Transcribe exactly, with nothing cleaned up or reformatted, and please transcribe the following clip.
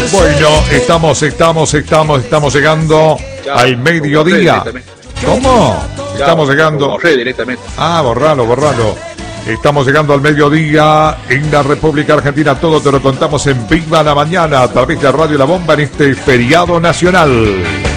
Bueno, estamos, estamos, estamos, estamos llegando Chao, al mediodía. ¿Cómo? Chao, Estamos llegando. borré directamente. Ah, borralo, borralo. Estamos llegando al mediodía en la República Argentina. Todo te lo contamos en Viva la Mañana a través de Radio La Bomba en este feriado nacional.